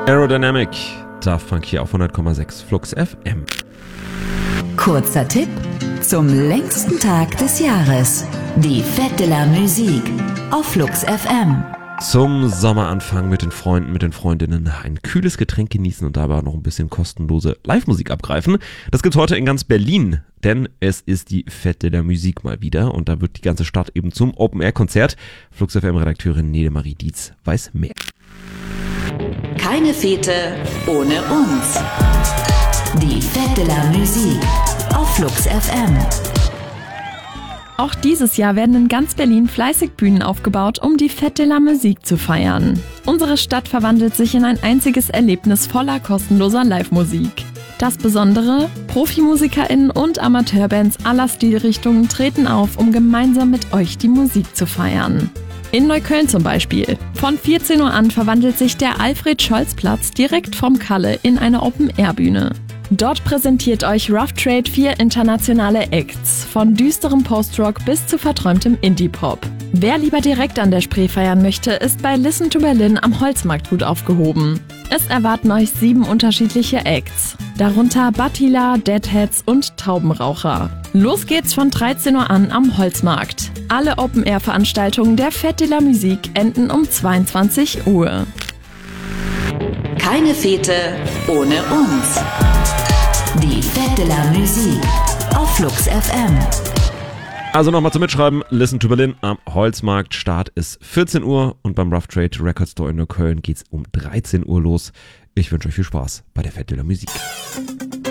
Aerodynamic, Daft Punk hier auf 100,6 Flux FM. Kurzer Tipp zum längsten Tag des Jahres. Die Fête de la Musique auf Flux FM. Zum Sommeranfang mit den Freunden, mit den Freundinnen ein kühles Getränk genießen und dabei auch noch ein bisschen kostenlose Live-Musik abgreifen. Das gibt's heute in ganz Berlin, denn es ist die Fête de la Musique mal wieder und da wird die ganze Stadt eben zum Open-Air-Konzert. Flux FM-Redakteurin Nede-Marie Dietz weiß mehr. Keine Fete ohne uns. Die Fête de la Musique auf Flux FM. Auch dieses Jahr werden in ganz Berlin fleißig Bühnen aufgebaut, um die Fête de la Musique zu feiern. Unsere Stadt verwandelt sich in ein einziges Erlebnis voller kostenloser Live-Musik. Das Besondere: ProfimusikerInnen und Amateurbands aller Stilrichtungen treten auf, um gemeinsam mit euch die Musik zu feiern. In Neukölln zum Beispiel. Von 14 Uhr an verwandelt sich der Alfred-Scholz-Platz direkt vom Kalle in eine Open-Air-Bühne. Dort präsentiert euch Rough Trade 4 internationale Acts, von düsterem Post-Rock bis zu verträumtem Indie-Pop. Wer lieber direkt an der Spree feiern möchte, ist bei Listen to Berlin am Holzmarkt gut aufgehoben. Es erwarten euch 7 unterschiedliche Acts, darunter Battila, Deadheads und Taubenraucher. Los geht's von 13 Uhr an am Holzmarkt. Alle Open-Air-Veranstaltungen der Fête de la Musique enden um 22 Uhr. Keine Fete ohne uns. Die Fête de la Musique auf Flux FM. Also nochmal zum Mitschreiben, Listen to Berlin am Holzmarkt. Start ist 14 Uhr und beim Rough Trade Record Store in Neukölln geht's um 13 Uhr los. Ich wünsche euch viel Spaß bei der Fête de la Musique.